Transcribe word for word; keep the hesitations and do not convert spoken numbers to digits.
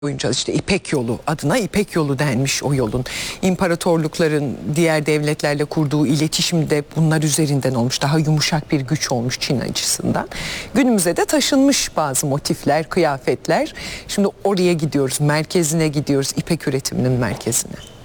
boyunca işte İpek Yolu adına İpek Yolu denmiş o yolun. İmparatorlukların diğer devletlerle kurduğu iletişim de bunlar üzerinden olmuş. Daha yumuşak bir güç olmuş Çin açısından. Günümüze de taşınmış bazı motifler, kıyafetler. Şimdi oraya gidiyoruz, merkezine gidiyoruz, İpek üretiminin merkezine.